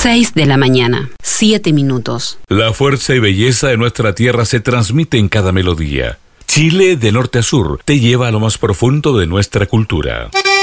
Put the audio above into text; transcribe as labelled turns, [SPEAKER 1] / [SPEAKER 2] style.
[SPEAKER 1] 6 de la mañana, 7 minutos.
[SPEAKER 2] La fuerza y belleza de nuestra tierra se transmite en cada melodía. Chile, de norte a sur, te lleva a lo más profundo de nuestra cultura.